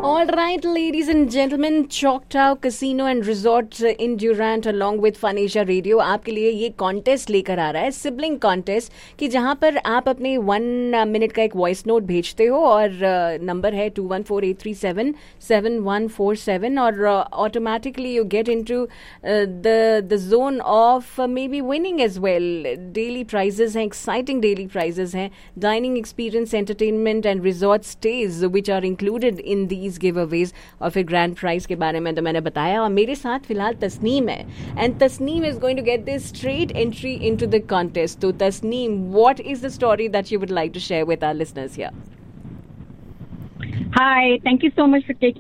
All right, ladies and gentlemen, Choctaw Casino and Resort in Durant along with Fun Asia Radio आपके लिए ये contest लेकर आ रहा है, सिबलिंग कॉन्टेस्ट, कि जहां पर आप अपने 1 मिनट का एक वॉइस नोट भेजते हो और नंबर है 2148377147 और automatically you get into the zone of may be winning as well. Daily prices हैं, एक्साइटिंग डेली प्राइजेस हैं, dining experience, entertainment and resort stage which are included in these giveaways. और फिर grand prize के बारे में तो मैंने बताया. और मेरे साथ फिलहाल तस्नीम है and Tasneem is going to get this straight entry into the contest. तो Tasneem, what is the story that you would like to share with our listeners here? Hi, thank you so much for taking